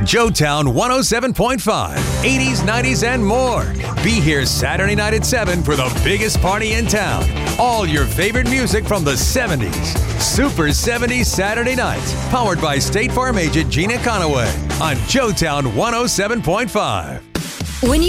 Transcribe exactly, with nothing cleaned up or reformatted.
Joetown one oh seven point five, eighties, nineties, and more. Be here Saturday night at seven for the biggest party in town. All your favorite music from the seventies. Super seventies Saturday nights. Powered by State Farm agent Gina Conaway on Joetown one oh seven point five. When you